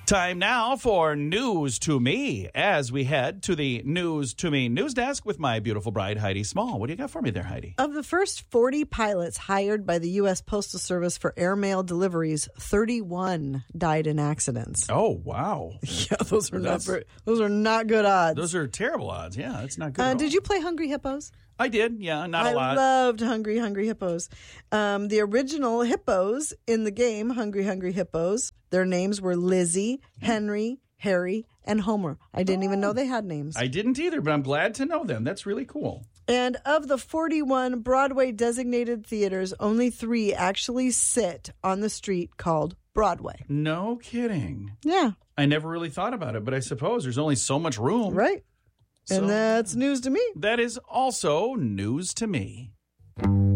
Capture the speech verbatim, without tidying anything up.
Time now for News to Me as we head to the News to Me news desk with my beautiful bride, Heidi Small. What do you got for me there, Heidi? Of the first forty pilots hired by the U S Postal Service for airmail deliveries, thirty-one died in accidents. Oh, wow. Yeah, those are not very, those are not good odds. Those are terrible odds. Yeah, that's not good. Uh, at all. did you play Hungry Hippos? I did. Yeah, not a I lot. I loved Hungry Hungry Hippos. Um, the original hippos in the game, Hungry Hungry Hippos, their names were Lizzie, Henry, Harry, and Homer. I didn't oh. even know they had names. I didn't either, but I'm glad to know them. That's really cool. And of the forty-one Broadway designated theaters, only three actually sit on the street called Broadway. No kidding. Yeah. I never really thought about it, but I suppose there's only so much room. Right. So and that's news to me. That is also news to me.